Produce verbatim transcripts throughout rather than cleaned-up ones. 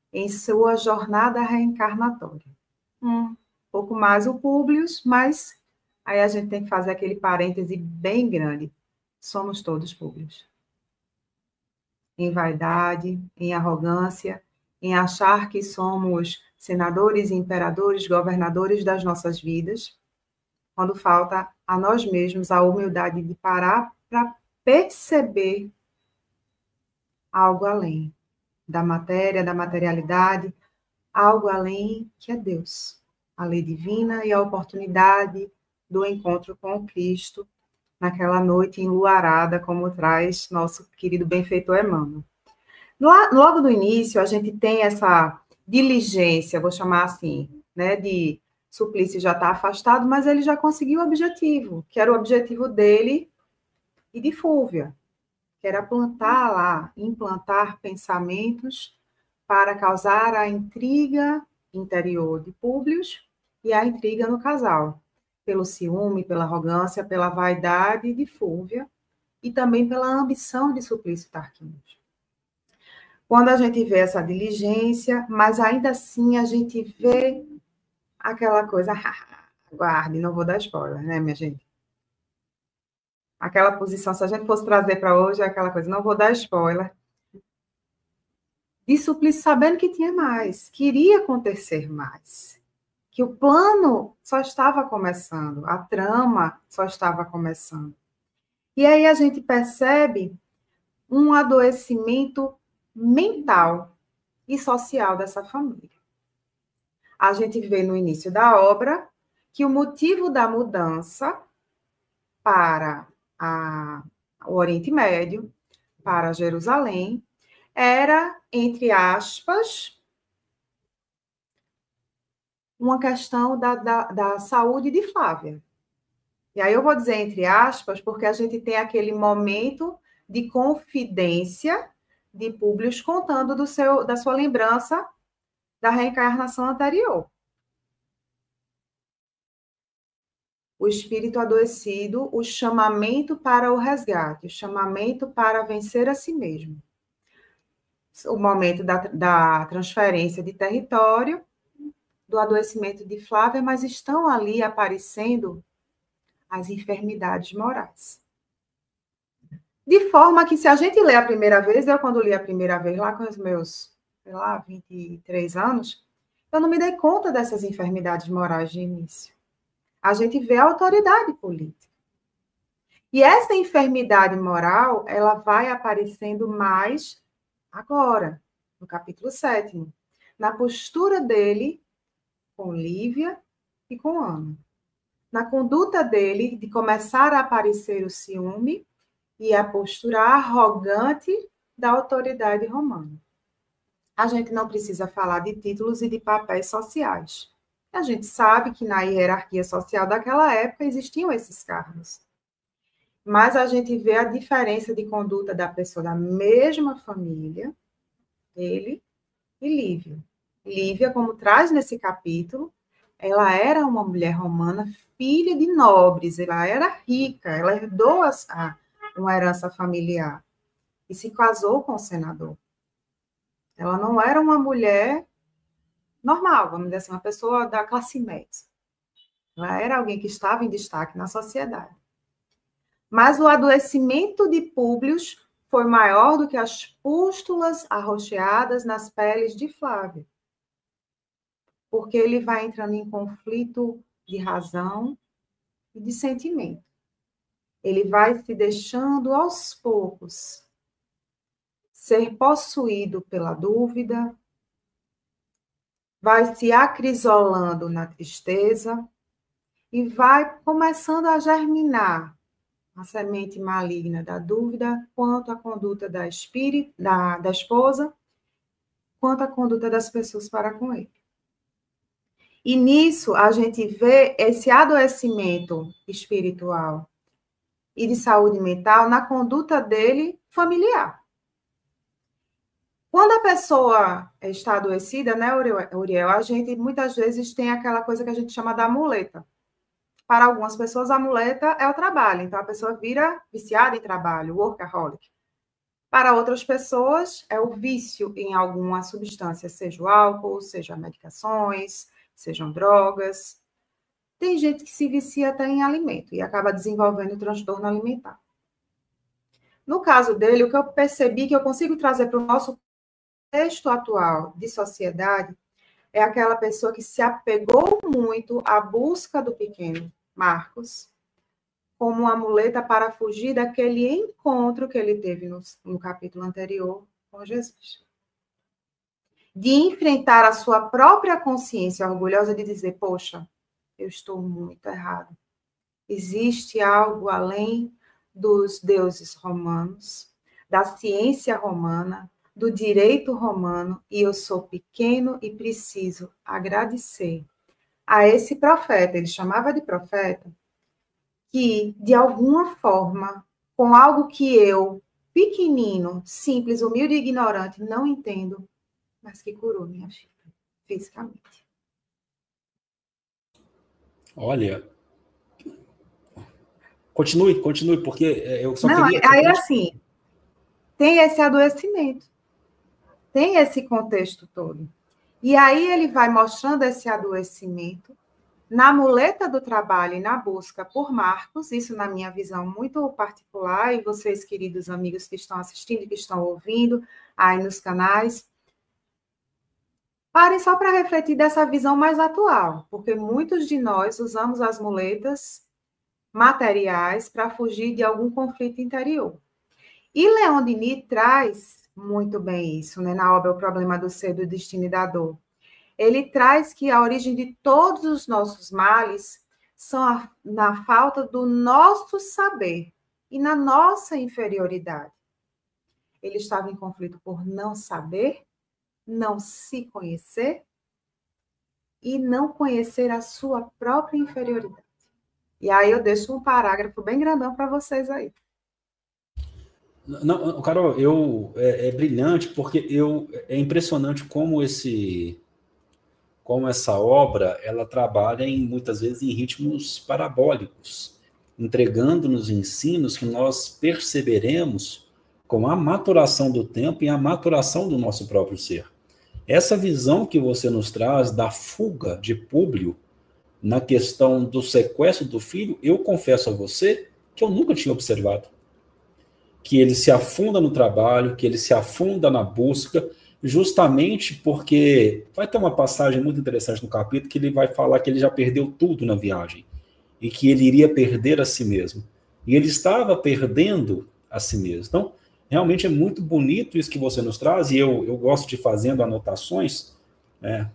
em sua jornada reencarnatória. Um pouco mais o Públio, mas aí a gente tem que fazer aquele parêntese bem grande. Somos todos Públios. Em vaidade, em arrogância, em achar que somos senadores, imperadores, governadores das nossas vidas, quando falta a nós mesmos a humildade de parar para perceber algo além da matéria, da materialidade, algo além que é Deus, a lei divina e a oportunidade do encontro com o Cristo naquela noite enluarada, como traz nosso querido benfeitor Emmanuel. Logo no início, a gente tem essa diligência, vou chamar assim, né, de Suplício já está afastado, mas ele já conseguiu o objetivo, que era o objetivo dele e de Fúlvia, que era plantar lá, implantar pensamentos para causar a intriga interior de Públio e a intriga no casal, pelo ciúme, pela arrogância, pela vaidade de Fúlvia e também pela ambição de Suplício Tarquínio. Quando a gente vê essa diligência, mas ainda assim a gente vê aquela coisa, guarde, não vou dar spoiler, né, minha gente? Aquela posição, se a gente fosse trazer para hoje, é aquela coisa, não vou dar spoiler. De Suplício sabendo que tinha mais, queria acontecer mais. Que o plano só estava começando, a trama só estava começando. E aí a gente percebe um adoecimento mental e social dessa família. A gente vê no início da obra que o motivo da mudança para a, o Oriente Médio, para Jerusalém, era, entre aspas, uma questão da, da, da saúde de Flávia. E aí eu vou dizer entre aspas, porque a gente tem aquele momento de confidência de Públio contando do seu, da sua lembrança da reencarnação anterior. O espírito adoecido, o chamamento para o resgate, o chamamento para vencer a si mesmo. O momento da, da transferência de território, do adoecimento de Flávia, mas estão ali aparecendo as enfermidades morais. De forma que, se a gente lê a primeira vez, eu quando li a primeira vez, lá com os meus, sei lá, vinte e três anos, eu não me dei conta dessas enfermidades morais de início. A gente vê a autoridade política. E essa enfermidade moral, ela vai aparecendo mais agora, no capítulo sétimo, na postura dele com Lívia e com Ana. Na conduta dele de começar a aparecer o ciúme e a postura arrogante da autoridade romana. A gente não precisa falar de títulos e de papéis sociais. A gente sabe que na hierarquia social daquela época existiam esses cargos. Mas a gente vê a diferença de conduta da pessoa da mesma família, ele e Lívia. Lívia, como traz nesse capítulo, ela era uma mulher romana, filha de nobres, ela era rica, ela herdou a, a, uma herança familiar e se casou com o senador. Ela não era uma mulher normal, vamos dizer assim, uma pessoa da classe média. Ela era alguém que estava em destaque na sociedade. Mas o adoecimento de Públio foi maior do que as pústulas arroxeadas nas peles de Flávia. Porque ele vai entrando em conflito de razão e de sentimento. Ele vai se deixando, aos poucos, ser possuído pela dúvida, vai se acrisolando na tristeza e vai começando a germinar a semente maligna da dúvida quanto à conduta da, espírita, da, da esposa, quanto à conduta das pessoas para com ele. E nisso a gente vê esse adoecimento espiritual e de saúde mental na conduta dele familiar. Quando a pessoa está adoecida, né, Uriel, a gente muitas vezes tem aquela coisa que a gente chama da muleta. Para algumas pessoas, a muleta é o trabalho. Então, a pessoa vira viciada em trabalho, workaholic. Para outras pessoas, é o vício em alguma substância, seja o álcool, seja medicações, sejam drogas. Tem gente que se vicia até em alimento e acaba desenvolvendo transtorno alimentar. No caso dele, o que eu percebi que eu consigo trazer para o nosso contexto atual de sociedade é aquela pessoa que se apegou muito à busca do pequeno Marcos como uma muleta para fugir daquele encontro que ele teve no, no capítulo anterior com Jesus. De enfrentar a sua própria consciência orgulhosa de dizer, poxa, eu estou muito errado. Existe algo além dos deuses romanos, da ciência romana, do direito romano, e eu sou pequeno e preciso agradecer a esse profeta, ele chamava de profeta, que, de alguma forma, com algo que eu, pequenino, simples, humilde e ignorante, não entendo, mas que curou minha filha, fisicamente. Olha, continue, continue, porque eu só não, queria... Aí, queria... assim, tem esse adoecimento, tem esse contexto todo. E aí ele vai mostrando esse adoecimento na muleta do trabalho e na busca por Marcos, isso na minha visão muito particular, e vocês, queridos amigos que estão assistindo, que estão ouvindo aí nos canais, parem só para refletir dessa visão mais atual, porque muitos de nós usamos as muletas materiais para fugir de algum conflito interior. E Leon Denis traz muito bem isso, né, na obra O Problema do Ser, do Destino e da Dor. Ele traz que a origem de todos os nossos males são a, na falta do nosso saber e na nossa inferioridade. Ele estava em conflito por não saber, não se conhecer e não conhecer a sua própria inferioridade. E aí eu deixo um parágrafo bem grandão para vocês aí. Não, Carol, eu, é, é brilhante porque eu, é impressionante como esse... como essa obra, ela trabalha em, muitas vezes em ritmos parabólicos, entregando-nos ensinos que nós perceberemos com a maturação do tempo e a maturação do nosso próprio ser. Essa visão que você nos traz da fuga de Públio na questão do sequestro do filho, eu confesso a você que eu nunca tinha observado. Que ele se afunda no trabalho, que ele se afunda na busca, justamente porque vai ter uma passagem muito interessante no capítulo que ele vai falar que ele já perdeu tudo na viagem e que ele iria perder a si mesmo. E ele estava perdendo a si mesmo. Então, realmente é muito bonito isso que você nos traz, e eu, eu gosto de fazendo anotações, né?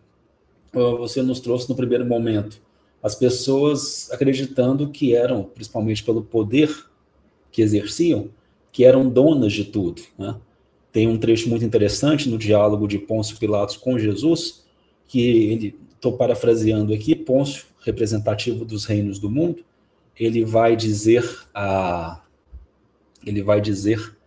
Você nos trouxe no primeiro momento as pessoas acreditando que eram, principalmente pelo poder que exerciam, que eram donas de tudo, né? Tem um trecho muito interessante no diálogo de Pôncio Pilatos com Jesus, que ele, estou parafraseando aqui, Pôncio, representativo dos reinos do mundo, ele vai dizer a, ele vai dizer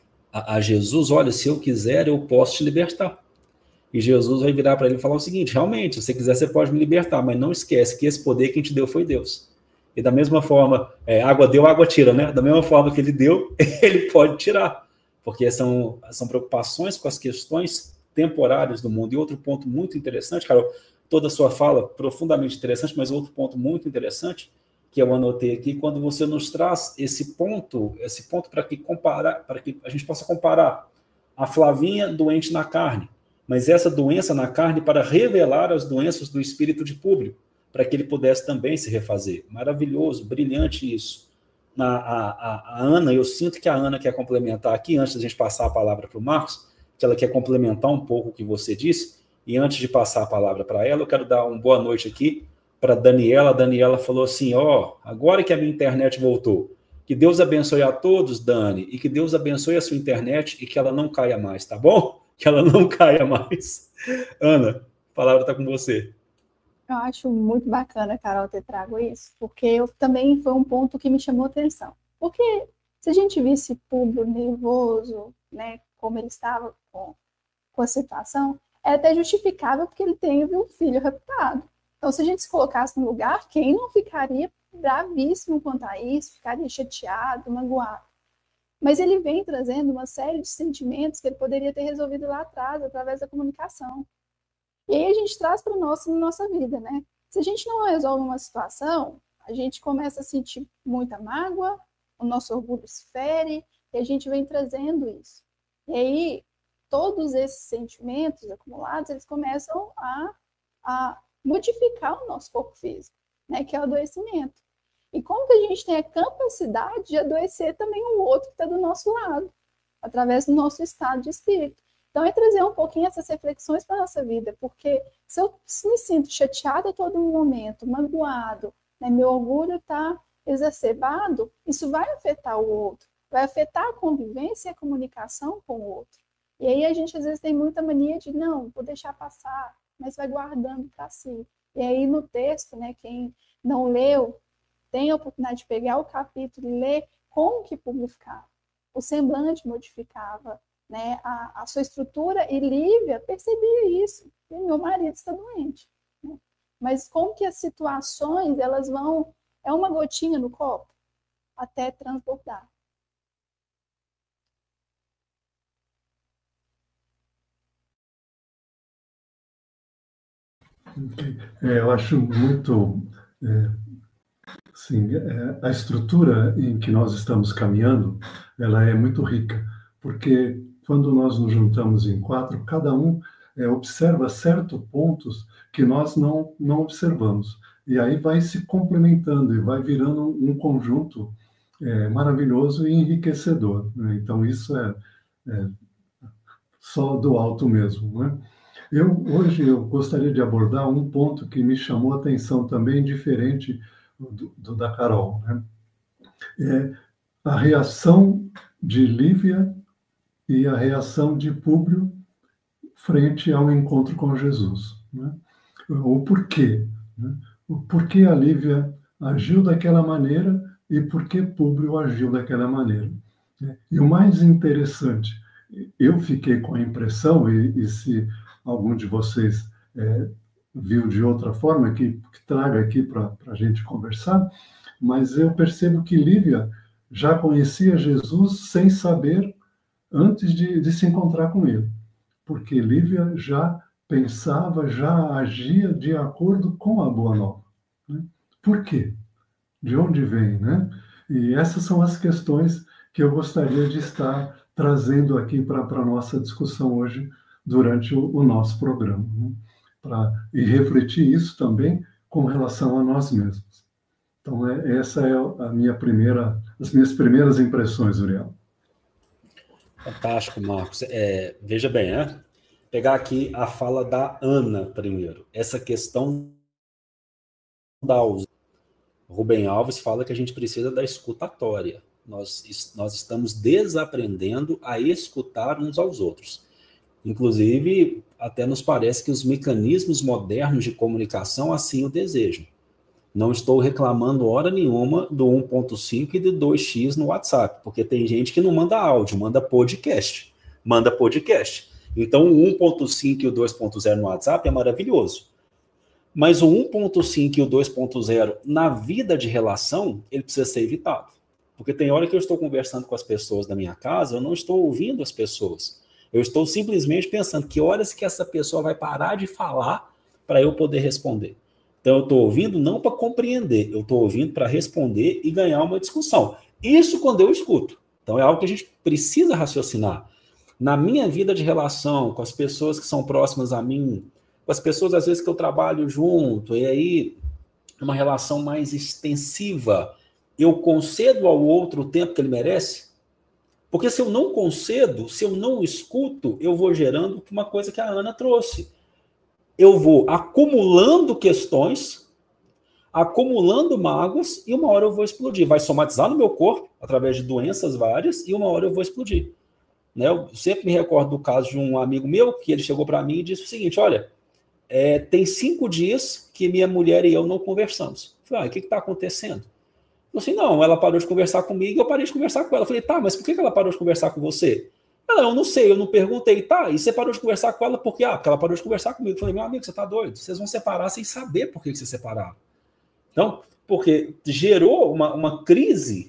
a, a Jesus, olha, se eu quiser, eu posso te libertar. E Jesus vai virar para ele e falar o seguinte, realmente, se você quiser, você pode me libertar, mas não esquece que esse poder quem te deu foi Deus. E da mesma forma, é, água deu, água tira, né? Da mesma forma que ele deu, ele pode tirar. Porque são, são preocupações com as questões temporárias do mundo. E outro ponto muito interessante, Carol, toda a sua fala profundamente interessante, mas outro ponto muito interessante, que eu anotei aqui, quando você nos traz esse ponto, esse ponto para que comparar, para que a gente possa comparar a Flavinha doente na carne, mas essa doença na carne para revelar as doenças do espírito de Públio, para que ele pudesse também se refazer. Maravilhoso, brilhante isso. A, a, a Ana, eu sinto que a Ana quer complementar aqui, antes da gente passar a palavra para o Marcos, que ela quer complementar um pouco o que você disse, e antes de passar a palavra para ela, eu quero dar uma boa noite aqui para a Daniela. A Daniela falou assim, ó, oh, agora que a minha internet voltou, que Deus abençoe a todos, Dani, e que Deus abençoe a sua internet e que ela não caia mais, tá bom? Que ela não caia mais. Ana, a palavra está com você. Eu acho muito bacana, Carol, ter trago isso, porque eu também foi um ponto que me chamou a atenção. Porque se a gente visse Públio nervoso, né, como ele estava com, com a situação, é até justificável porque ele teve um filho raptado. Então, se a gente se colocasse no lugar, quem não ficaria bravíssimo quanto a isso, ficaria chateado, magoado. Mas ele vem trazendo uma série de sentimentos que ele poderia ter resolvido lá atrás, através da comunicação. E aí a gente traz para a nossa, nossa vida, né? Se a gente não resolve uma situação, a gente começa a sentir muita mágoa, o nosso orgulho se fere, e a gente vem trazendo isso. E aí, todos esses sentimentos acumulados, eles começam a, a modificar o nosso corpo físico, né? Que é o adoecimento. E como que a gente tem a capacidade de adoecer também o outro que está do nosso lado, através do nosso estado de espírito. Então, é trazer um pouquinho essas reflexões para a nossa vida, porque se eu me sinto chateada a todo momento, magoado, né, meu orgulho está exacerbado, isso vai afetar o outro, vai afetar a convivência e a comunicação com o outro. E aí a gente, às vezes, tem muita mania de, não, vou deixar passar, mas vai guardando para si. E aí, no texto, né, quem não leu, tem a oportunidade de pegar o capítulo e ler como que Públio ficava. O semblante modificava, né, a, a sua estrutura, e Lívia percebia isso. E meu marido está doente. Né? Mas como que as situações, elas vão... É uma gotinha no copo até transbordar. É, eu acho muito... É, sim, é, a estrutura em que nós estamos caminhando, ela é muito rica, porque quando nós nos juntamos em quatro, cada um é, observa certos pontos que nós não, não observamos. E aí vai se complementando e vai virando um conjunto é, maravilhoso e enriquecedor. Né? Então, isso é, é só do alto mesmo. Né? Eu, hoje eu gostaria de abordar um ponto que me chamou a atenção também, diferente do, do da Carol. Né? É a reação de Lívia e a reação de Públio frente ao encontro com Jesus. Né? O porquê. Né? O porquê a Lívia agiu daquela maneira e por que Públio agiu daquela maneira. E o mais interessante, eu fiquei com a impressão, e, e se algum de vocês é, viu de outra forma, que, que traga aqui para a gente conversar, mas eu percebo que Lívia já conhecia Jesus sem saber antes de, de se encontrar com ele, porque Lívia já pensava, já agia de acordo com a Boa Nova. Né? Por quê? De onde vem? Né? E essas são as questões que eu gostaria de estar trazendo aqui para a nossa discussão hoje, durante o, o nosso programa. Né? Pra, e refletir isso também com relação a nós mesmos. Então, é, essa é a minha primeira, as minhas primeiras impressões, Uriel. Fantástico, Marcos. É, veja bem, né? Pegar aqui a fala da Ana primeiro. Essa questão da ausência. Rubem Alves fala que a gente precisa da escutatória. Nós, nós estamos desaprendendo a escutar uns aos outros. Inclusive, até nos parece que os mecanismos modernos de comunicação assim o desejam. Não estou reclamando hora nenhuma do um ponto cinco e do dois x no WhatsApp, porque tem gente que não manda áudio, manda podcast. Manda podcast. Então, o um ponto cinco e o dois ponto zero no WhatsApp é maravilhoso. Mas o um ponto cinco e o dois ponto zero na vida de relação, ele precisa ser evitado. Porque tem hora que eu estou conversando com as pessoas da minha casa, eu não estou ouvindo as pessoas. Eu estou simplesmente pensando que horas que essa pessoa vai parar de falar para eu poder responder. Então, eu estou ouvindo não para compreender, eu estou ouvindo para responder e ganhar uma discussão. Isso quando eu escuto. Então, é algo que a gente precisa raciocinar. Na minha vida de relação, com as pessoas que são próximas a mim, com as pessoas, às vezes, que eu trabalho junto, e aí, uma relação mais extensiva, eu concedo ao outro o tempo que ele merece? Porque se eu não concedo, se eu não escuto, eu vou gerando uma coisa que a Ana trouxe. Eu vou acumulando questões, acumulando mágoas, e uma hora eu vou explodir. Vai somatizar no meu corpo, através de doenças várias, e uma hora eu vou explodir. Né? Eu sempre me recordo do caso de um amigo meu, que ele chegou para mim e disse o seguinte, olha, é, tem cinco dias que minha mulher e eu não conversamos. Eu falei, ah, o que está acontecendo? Eu falei assim, não, ela parou de conversar comigo e eu parei de conversar com ela. Eu falei, tá, mas por que ela parou de conversar com você? Ela, eu não sei, eu não perguntei. Tá, e você parou de conversar com ela por quê? Ah, porque ela parou de conversar comigo. Eu falei, meu amigo, você tá doido? Vocês vão separar sem saber por que vocês separaram. Então, porque gerou uma, uma crise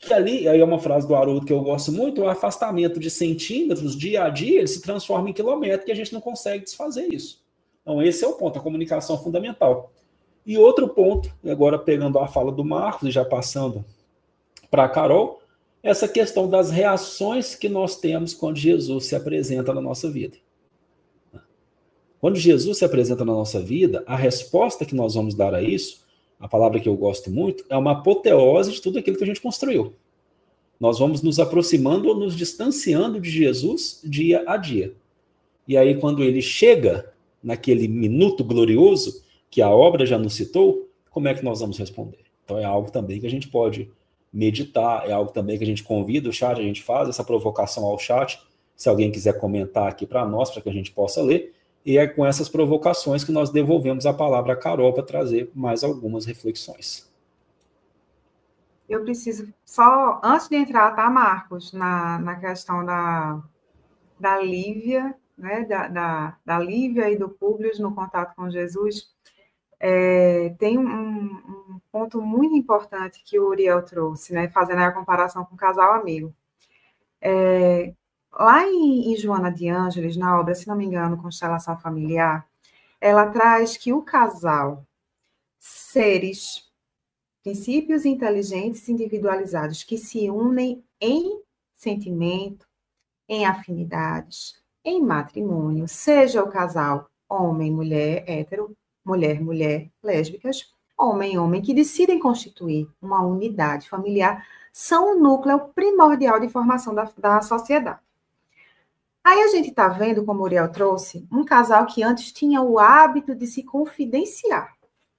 que ali, aí é uma frase do Haroldo que eu gosto muito, o afastamento de centímetros, dia a dia, ele se transforma em quilômetro, e a gente não consegue desfazer isso. Então, esse é o ponto, a comunicação fundamental. E outro ponto, agora pegando a fala do Marcos e já passando para a Carol, essa questão das reações que nós temos quando Jesus se apresenta na nossa vida. Quando Jesus se apresenta na nossa vida, a resposta que nós vamos dar a isso, a palavra que eu gosto muito, é uma apoteose de tudo aquilo que a gente construiu. Nós vamos nos aproximando ou nos distanciando de Jesus dia a dia. E aí, quando ele chega naquele minuto glorioso, que a obra já nos citou, como é que nós vamos responder? Então é algo também que a gente pode meditar, é algo também que a gente convida o chat, a gente faz essa provocação ao chat, se alguém quiser comentar aqui para nós, para que a gente possa ler, e é com essas provocações que nós devolvemos a palavra a Carol para trazer mais algumas reflexões. Eu preciso só, antes de entrar, tá, Marcos, na, na questão da, da Lívia, né, da, da, da Lívia e do Públio no contato com Jesus, é, tem um, um ponto muito importante que o Uriel trouxe, né, fazendo a comparação com o casal amigo. É, lá em, em Joana de Ângeles, na obra, se não me engano, Constelação Familiar, ela traz que o casal, seres, princípios inteligentes individualizados que se unem em sentimento, em afinidades, em matrimônio, seja o casal homem-mulher, hétero, mulher-mulher, lésbicas, homem-homem, que decidem constituir uma unidade familiar, são o núcleo primordial de formação da, da sociedade. Aí a gente está vendo, como o Uriel trouxe, um casal que antes tinha o hábito de se confidenciar.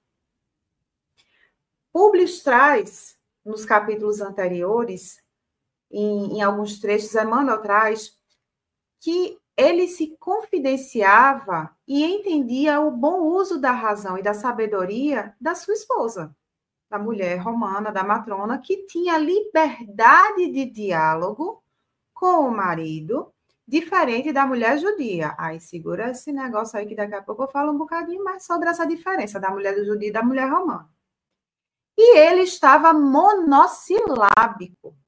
Públio traz, nos capítulos anteriores, em, em alguns trechos, Emmanuel traz, que ele se confidenciava e entendia o bom uso da razão e da sabedoria da sua esposa, da mulher romana, da matrona, que tinha liberdade de diálogo com o marido, diferente da mulher judia. Aí segura esse negócio aí que daqui a pouco eu falo um bocadinho mais sobre essa diferença da mulher do judia e da mulher romana. E ele estava monossilábico.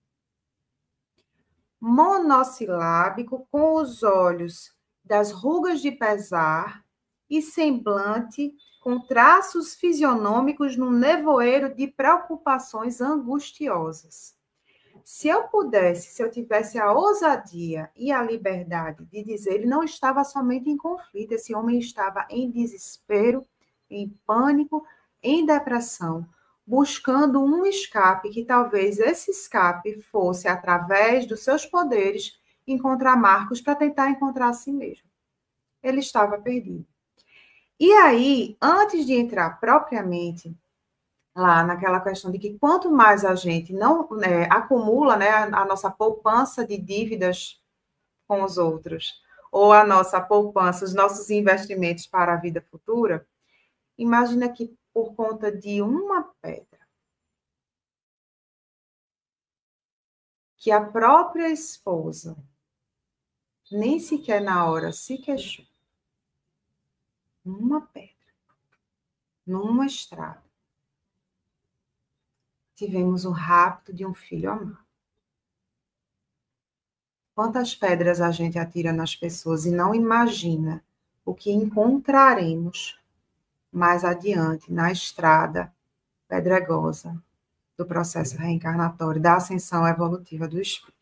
Monossilábico, com os olhos das rugas de pesar e semblante com traços fisionômicos num nevoeiro de preocupações angustiosas. Se eu pudesse, se eu tivesse a ousadia e a liberdade de dizer, ele não estava somente em conflito, esse homem estava em desespero, em pânico, em depressão, buscando um escape, que talvez esse escape fosse, através dos seus poderes, encontrar Marcos para tentar encontrar a si mesmo. Ele estava perdido. E aí, antes de entrar propriamente lá naquela questão de que quanto mais a gente não né, acumula né, a nossa poupança de dívidas com os outros, ou a nossa poupança, os nossos investimentos para a vida futura, imagina que por conta de uma pedra, que a própria esposa nem sequer na hora se queixou, uma pedra, numa estrada, tivemos o rapto de um filho amado. Quantas pedras a gente atira nas pessoas e não imagina o que encontraremos mais adiante na estrada pedregosa do processo reencarnatório, da ascensão evolutiva do espírito.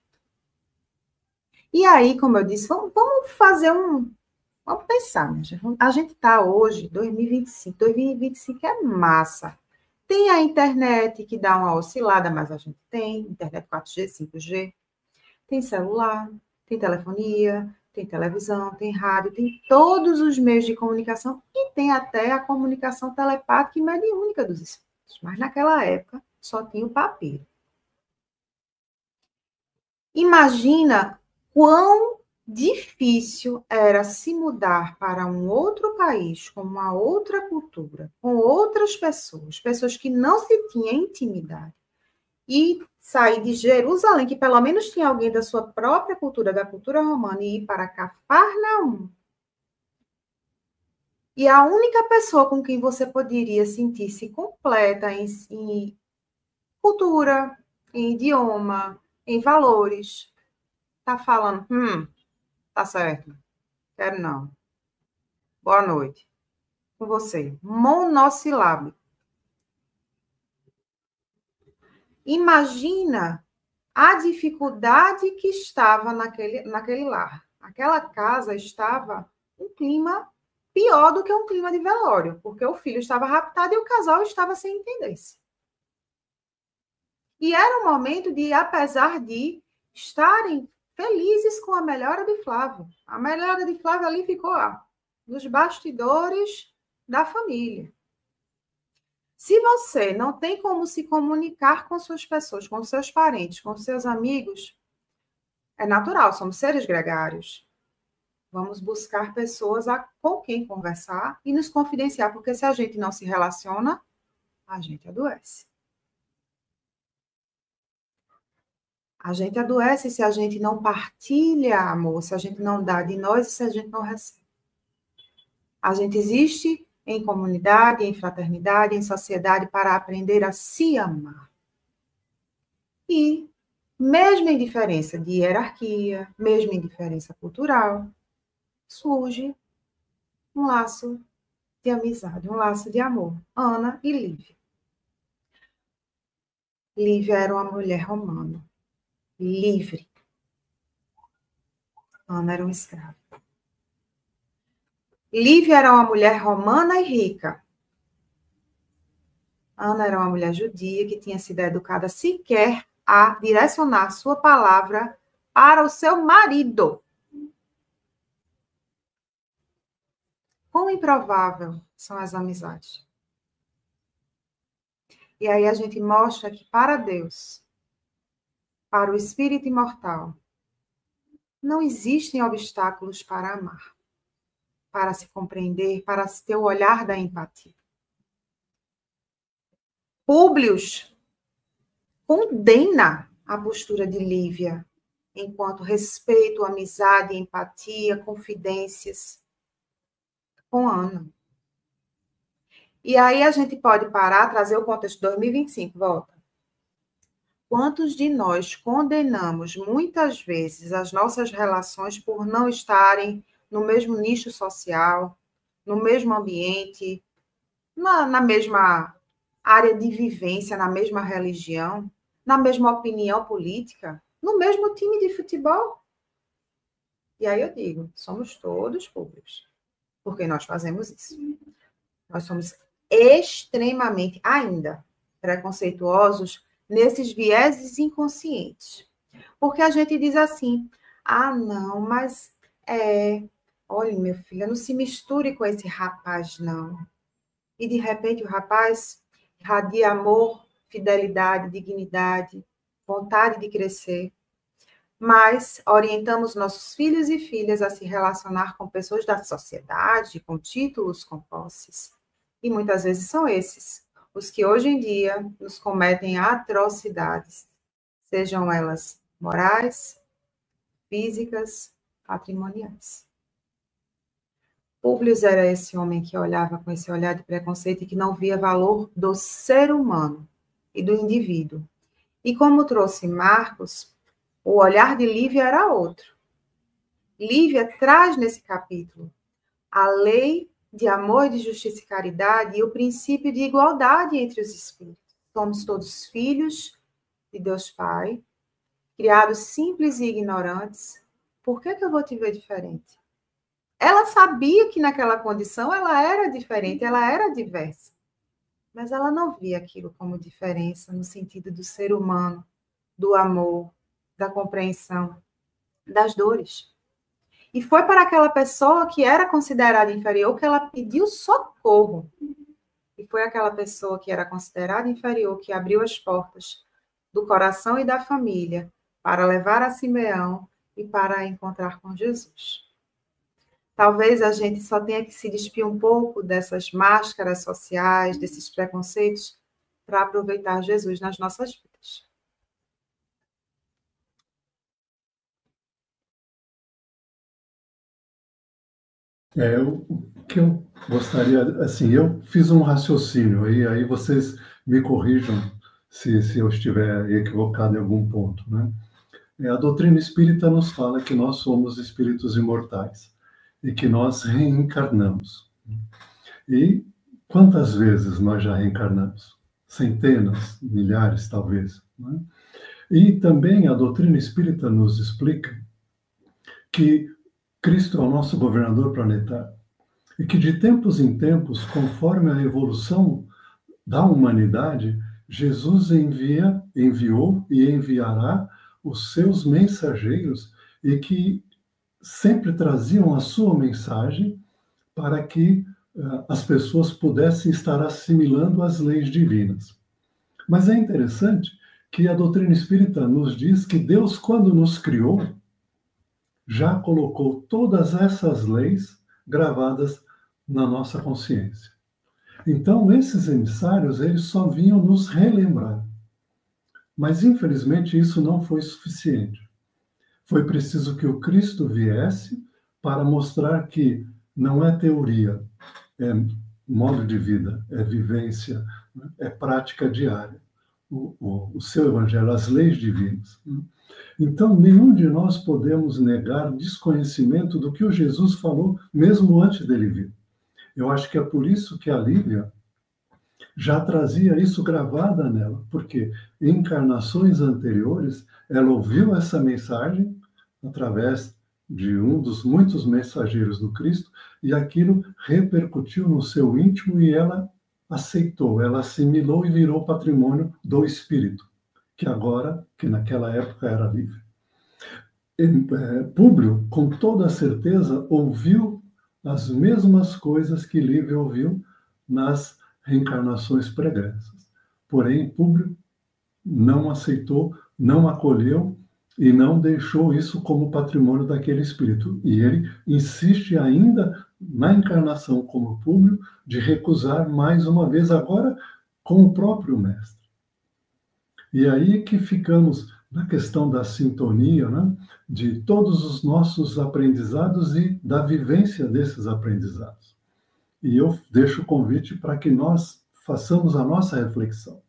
E aí, como eu disse, vamos, vamos fazer um... Vamos pensar, minha gente. A gente está hoje, dois mil e vinte e cinco. dois mil e vinte e cinco é massa. Tem a internet que dá uma oscilada, mas a gente tem. Internet quatro G, cinco G. Tem celular, tem telefonia, tem televisão, tem rádio, tem todos os meios de comunicação e tem até a comunicação telepática e mediúnica dos espíritos. Mas naquela época só tinha o papiro. Imagina quão difícil era se mudar para um outro país, com uma outra cultura, com outras pessoas, pessoas que não se tinham intimidade, e sair de Jerusalém, que pelo menos tinha alguém da sua própria cultura, da cultura romana, e ir para Cafarnaum. E a única pessoa com quem você poderia sentir-se completa em, em cultura, em idioma, em valores. Está falando, hum, tá certo, quero não. Boa noite. Com você. Monossilábico. Imagina a dificuldade que estava naquele, naquele lar. Aquela casa estava um clima pior do que um clima de velório, porque o filho estava raptado e o casal estava sem entender-se. E era um momento de, apesar de estarem felizes com a melhora de Flávio, a melhora de Flávio ali ficou ó, nos bastidores da família. Se você não tem como se comunicar com suas pessoas, com seus parentes, com seus amigos, é natural, somos seres gregários. Vamos buscar pessoas a, com quem conversar e nos confidenciar, porque se a gente não se relaciona, a gente adoece. A gente adoece se a gente não partilha amor, se a gente não dá de nós e se a gente não recebe. A gente existe em comunidade, em fraternidade, em sociedade para aprender a se amar. E, mesmo em diferença de hierarquia, mesmo em diferença cultural, surge um laço de amizade, um laço de amor. Ana e Lívia. Lívia era uma mulher romana, livre. Ana era uma escrava. Lívia era uma mulher romana e rica. Ana era uma mulher judia que tinha sido educada sequer a direcionar sua palavra para o seu marido. Quão improvável são as amizades. E aí a gente mostra que para Deus, para o espírito imortal, não existem obstáculos para amar, para se compreender, para ter o olhar da empatia. Públio condena a postura de Lívia, enquanto respeito, amizade, empatia, confidências com Ana. E aí a gente pode parar, trazer o contexto de dois mil e vinte e cinco, volta. Quantos de nós condenamos muitas vezes as nossas relações por não estarem no mesmo nicho social, no mesmo ambiente, na, na mesma área de vivência, na mesma religião, na mesma opinião política, no mesmo time de futebol? E aí eu digo, somos todos públicos, porque nós fazemos isso. Nós somos extremamente, ainda, preconceituosos nesses vieses inconscientes. Porque a gente diz assim, ah, não, mas, é, olha, meu filho, não se misture com esse rapaz, não. E, de repente, o rapaz irradia amor, fidelidade, dignidade, vontade de crescer. Mas orientamos nossos filhos e filhas a se relacionar com pessoas da sociedade, com títulos, com posses. E muitas vezes são esses os que hoje em dia nos cometem atrocidades, sejam elas morais, físicas, patrimoniais. Públio era esse homem que olhava com esse olhar de preconceito e que não via valor do ser humano e do indivíduo. E como trouxe Marcos, o olhar de Lívia era outro. Lívia traz nesse capítulo a lei de amor, de justiça e caridade e o princípio de igualdade entre os espíritos. Somos todos filhos de Deus Pai, criados simples e ignorantes. Por que que eu vou te ver diferente? Ela sabia que naquela condição ela era diferente, ela era diversa. Mas ela não via aquilo como diferença no sentido do ser humano, do amor, da compreensão, das dores. E foi para aquela pessoa que era considerada inferior que ela pediu socorro. E foi aquela pessoa que era considerada inferior que abriu as portas do coração e da família para levar a Simeão e para encontrar com Jesus. Talvez a gente só tenha que se despir um pouco dessas máscaras sociais, desses preconceitos, para aproveitar Jesus nas nossas vidas. É, o que eu gostaria, assim, eu fiz um raciocínio aí, aí vocês me corrijam se, se eu estiver equivocado em algum ponto, né? A doutrina espírita nos fala que nós somos espíritos imortais e que nós reencarnamos. E quantas vezes nós já reencarnamos? Centenas, milhares, talvez. Né? E também a doutrina espírita nos explica que Cristo é o nosso governador planetário e que de tempos em tempos, conforme a evolução da humanidade, Jesus envia, enviou e enviará os seus mensageiros e que sempre traziam a sua mensagem para que uh, as pessoas pudessem estar assimilando as leis divinas. Mas é interessante que a doutrina espírita nos diz que Deus, quando nos criou, já colocou todas essas leis gravadas na nossa consciência. Então, esses emissários, eles só vinham nos relembrar. Mas, infelizmente, isso não foi suficiente. Foi preciso que o Cristo viesse para mostrar que não é teoria, é modo de vida, é vivência, é prática diária. O, o, o seu evangelho, as leis divinas. Então, nenhum de nós podemos negar desconhecimento do que o Jesus falou, mesmo antes dele vir. Eu acho que é por isso que a Lívia já trazia isso gravada nela, porque em encarnações anteriores ela ouviu essa mensagem através de um dos muitos mensageiros do Cristo e aquilo repercutiu no seu íntimo e ela aceitou, ela assimilou e virou patrimônio do Espírito, que agora, que naquela época era livre. E, é, Públio, com toda certeza, ouviu as mesmas coisas que Lívia ouviu nas reencarnações pregressas. Porém, Públio não aceitou, não acolheu e não deixou isso como patrimônio daquele espírito. E ele insiste ainda na encarnação como Públio de recusar mais uma vez, agora com o próprio mestre. E aí que ficamos na questão da sintonia, né, de todos os nossos aprendizados e da vivência desses aprendizados. E eu deixo o convite para que nós façamos a nossa reflexão.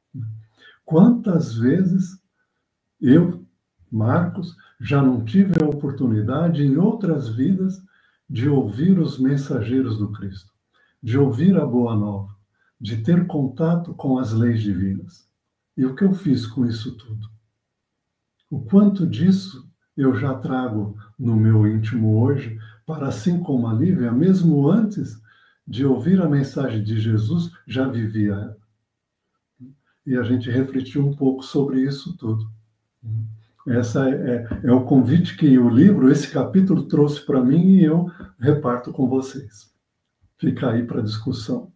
Quantas vezes eu, Marcos, já não tive a oportunidade em outras vidas de ouvir os mensageiros do Cristo, de ouvir a Boa Nova, de ter contato com as leis divinas. E o que eu fiz com isso tudo? O quanto disso eu já trago no meu íntimo hoje, para assim como a Lívia, mesmo antes de ouvir a mensagem de Jesus, já vivia ela. E a gente refletiu um pouco sobre isso tudo. Essa é, é o convite que o livro, esse capítulo, trouxe para mim e eu reparto com vocês. Fica aí para discussão.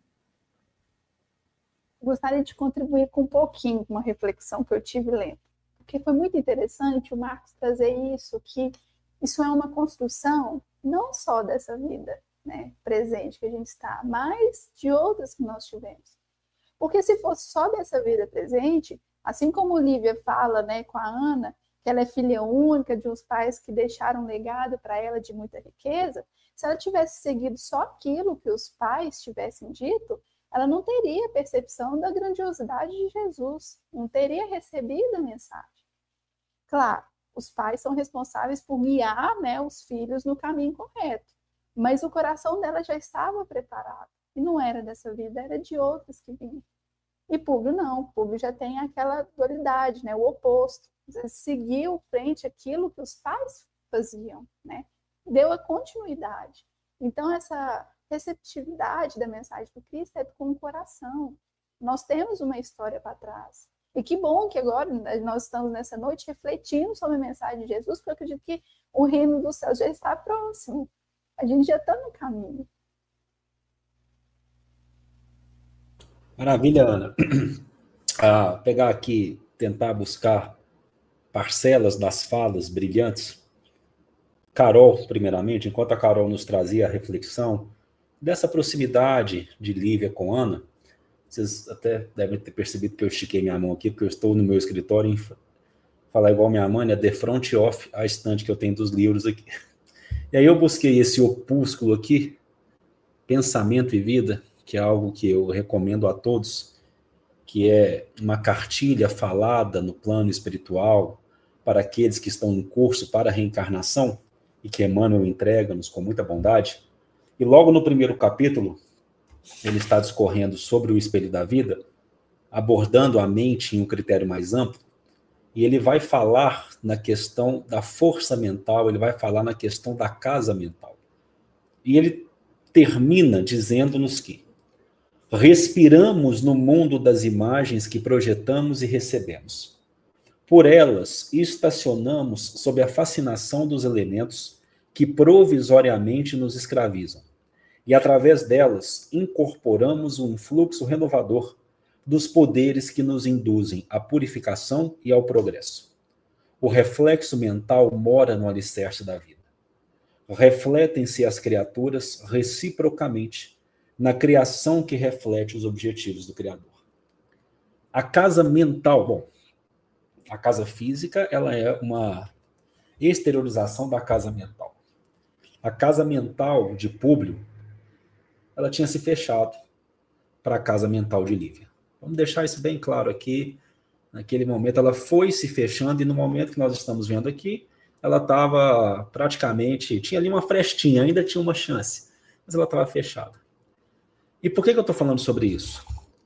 Gostaria de contribuir com um pouquinho com uma reflexão que eu tive lendo. Porque foi muito interessante o Marcos trazer isso, que isso é uma construção não só dessa vida, né, presente que a gente está, mas de outras que nós tivemos. Porque se fosse só dessa vida presente, assim como Lívia fala, né, com a Ana, que ela é filha única de uns pais que deixaram um legado para ela de muita riqueza, se ela tivesse seguido só aquilo que os pais tivessem dito, ela não teria a percepção da grandiosidade de Jesus, não teria recebido a mensagem. Claro, os pais são responsáveis por guiar, né, os filhos no caminho correto, mas o coração dela já estava preparado, e não era dessa vida, era de outras que vinham. E Públio não, Públio já tem aquela dualidade, né, o oposto, seguiu frente aquilo que os pais faziam, né, deu a continuidade. Então, essa receptividade da mensagem do Cristo é com o coração. Nós temos uma história para trás. E que bom que agora nós estamos nessa noite refletindo sobre a mensagem de Jesus, porque eu acredito que o reino dos céus já está próximo. A gente já está no caminho. Maravilha, Ana. Ah, pegar aqui, tentar buscar parcelas das falas brilhantes. Carol, primeiramente, enquanto a Carol nos trazia a reflexão dessa proximidade de Lívia com Ana, vocês até devem ter percebido que eu estiquei minha mão aqui, porque eu estou no meu escritório, em falar igual minha mãe, né, de front off a estante que eu tenho dos livros aqui. E aí eu busquei esse opúsculo aqui, Pensamento e Vida, que é algo que eu recomendo a todos, que é uma cartilha falada no plano espiritual para aqueles que estão em curso para a reencarnação, e que Emmanuel entrega-nos com muita bondade. E logo no primeiro capítulo, ele está discorrendo sobre o espelho da vida, abordando a mente em um critério mais amplo, e ele vai falar na questão da força mental, ele vai falar na questão da casa mental. E ele termina dizendo-nos que respiramos no mundo das imagens que projetamos e recebemos. Por elas, estacionamos sob a fascinação dos elementos que provisoriamente nos escravizam. E através delas, incorporamos um influxo renovador dos poderes que nos induzem à purificação e ao progresso. O reflexo mental mora no alicerce da vida. Refletem-se as criaturas reciprocamente na criação que reflete os objetivos do Criador. A casa mental, bom, a casa física, ela é uma exteriorização da casa mental. A casa mental de Públio, ela tinha se fechado para a casa mental de Lívia. Vamos deixar isso bem claro aqui. Naquele momento ela foi se fechando e no momento que nós estamos vendo aqui, ela estava praticamente, tinha ali uma frestinha, ainda tinha uma chance, mas ela estava fechada. E por que, que eu estou falando sobre isso?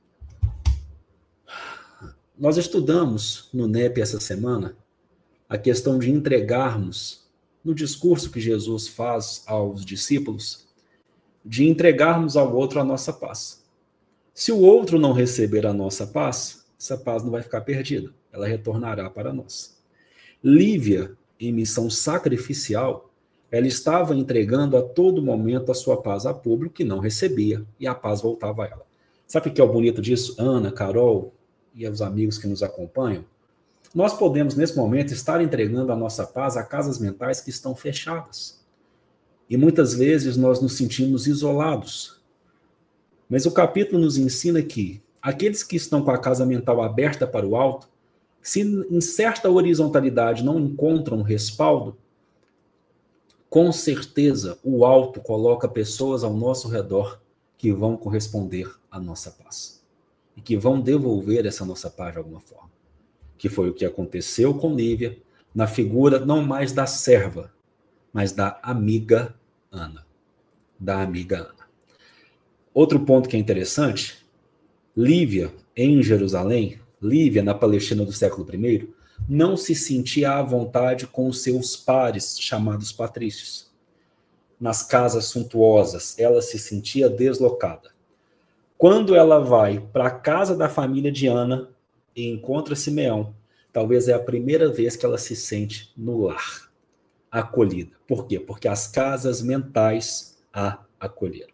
Nós estudamos no N E P essa semana a questão de entregarmos, no discurso que Jesus faz aos discípulos, de entregarmos ao outro a nossa paz. Se o outro não receber a nossa paz, essa paz não vai ficar perdida, ela retornará para nós. Lívia, em missão sacrificial, ela estava entregando a todo momento a sua paz a Públio, que não recebia, e a paz voltava a ela. Sabe o que é o bonito disso? Ana, Carol e os amigos que nos acompanham, nós podemos, nesse momento, estar entregando a nossa paz a casas mentais que estão fechadas. E muitas vezes nós nos sentimos isolados. Mas o capítulo nos ensina que aqueles que estão com a casa mental aberta para o alto, se em certa horizontalidade não encontram respaldo, com certeza o alto coloca pessoas ao nosso redor que vão corresponder à nossa paz. E que vão devolver essa nossa paz de alguma forma. Que foi o que aconteceu com Lívia, na figura não mais da serva, mas da amiga Ana. Da amiga Ana. Outro ponto que é interessante, Lívia, em Jerusalém, Lívia, na Palestina do século primeiro, não se sentia à vontade com os seus pares, chamados patrícios. Nas casas suntuosas, ela se sentia deslocada. Quando ela vai para a casa da família de Ana e encontra Simeão, talvez é a primeira vez que ela se sente no lar, acolhida. Por quê? Porque as casas mentais a acolheram.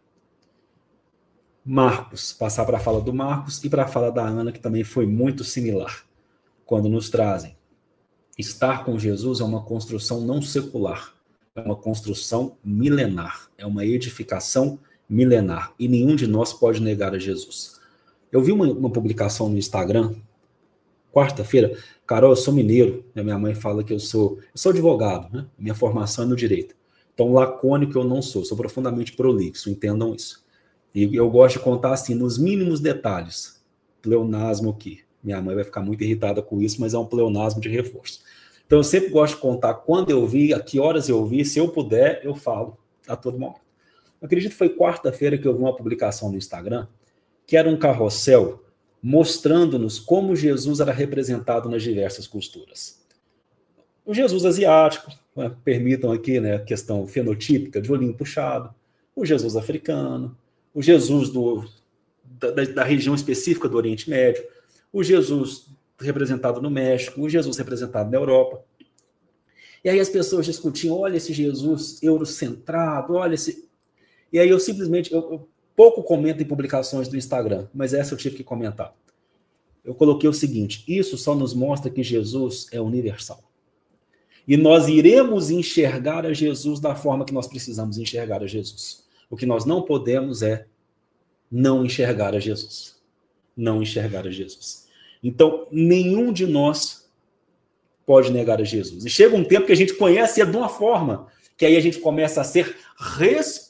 Marcos, passar para a fala do Marcos e para a fala da Ana, que também foi muito similar, quando nos trazem. Estar com Jesus é uma construção não secular, é uma construção milenar, é uma edificação milenar, e nenhum de nós pode negar a Jesus. Eu vi uma, uma publicação no Instagram, quarta-feira, Carol, eu sou mineiro, né? Minha mãe fala que eu sou, eu sou advogado, né? Minha formação é no direito. Então, lacônico eu não sou, sou profundamente prolixo, entendam isso. E eu gosto de contar assim, nos mínimos detalhes, pleonasmo aqui. Minha mãe vai ficar muito irritada com isso, mas é um pleonasmo de reforço. Então, eu sempre gosto de contar quando eu vi, a que horas eu vi, se eu puder, eu falo a todo momento. Eu acredito que foi quarta-feira que eu vi uma publicação no Instagram, que era um carrossel mostrando-nos como Jesus era representado nas diversas culturas. O Jesus asiático, né, permitam aqui, né, a questão fenotípica, de olhinho puxado, o Jesus africano, o Jesus do, da, da região específica do Oriente Médio, o Jesus representado no México, o Jesus representado na Europa. E aí as pessoas discutiam, olha esse Jesus eurocentrado, olha esse... E aí eu simplesmente, eu, eu pouco comento em publicações do Instagram, mas essa eu tive que comentar. Eu coloquei o seguinte, isso só nos mostra que Jesus é universal. E nós iremos enxergar a Jesus da forma que nós precisamos enxergar a Jesus. O que nós não podemos é não enxergar a Jesus. Não enxergar a Jesus. Então, nenhum de nós pode negar a Jesus. E chega um tempo que a gente conhece ele de uma forma que aí a gente começa a ser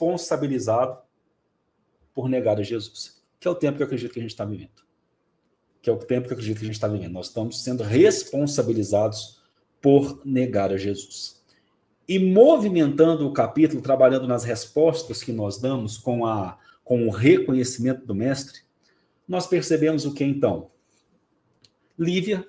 responsabilizado por negar a Jesus. Que é o tempo que eu acredito que a gente está vivendo. que é o tempo que eu acredito que a gente está vivendo. Nós estamos sendo responsabilizados por negar a Jesus. E movimentando o capítulo, trabalhando nas respostas que nós damos com, a, com o reconhecimento do mestre, nós percebemos o que então? Lívia